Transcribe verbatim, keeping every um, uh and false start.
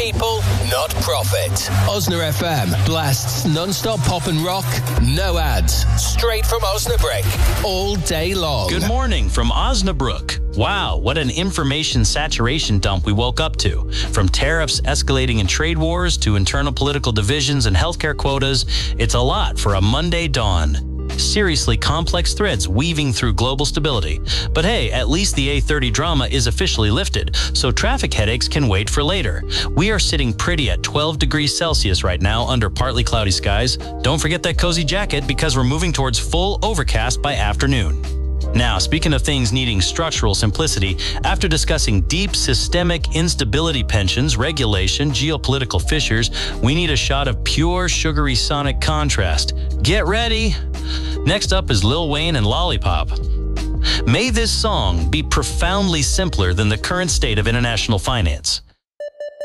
people, not profit. Osna F M blasts non-stop pop and rock, no ads, straight from Osnabrück, all day long. Good morning from Osnabrück. Wow, what an information saturation dump we woke up to. From tariffs escalating in trade wars to internal political divisions and healthcare quotas, it's a lot for a Monday dawn. Seriously complex threads weaving through global stability. But hey, at least the A thirty drama is officially lifted, so traffic headaches can wait for later. We are sitting pretty at twelve degrees Celsius right now under partly cloudy skies. Don't forget that cozy jacket because we're moving towards full overcast by afternoon. Now, speaking of things needing structural simplicity, after discussing deep systemic instability pensions, regulation, geopolitical fissures, we need a shot of pure sugary sonic contrast. Get ready! Next up is Lil Wayne and Lollipop. May this song be profoundly simpler than the current state of international finance.